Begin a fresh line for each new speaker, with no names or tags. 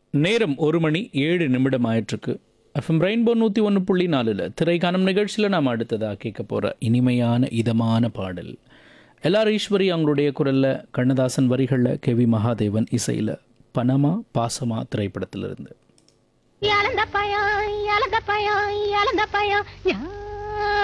நேரம் 1 மணி 7 நிமிடம் ஆயிட்டிருக்கு. எஃப்எம் ரெயின்போ 101.4 திரைக்காணும் நிகழ்ச்சியில் நாம் அடுத்ததாக கேட்க போகிற இனிமையான இதமான பாடல் எல்ஆர் ஈஸ்வரி அவங்களுடைய குரலில், கண்ணதாசன் வரிகளில், கேவி மகாதேவன் இசையில் பனமா பாசமா திரைப்படத்திலிருந்து.
இழந்த பயம் இழந்த பயம் இழந்த பயம்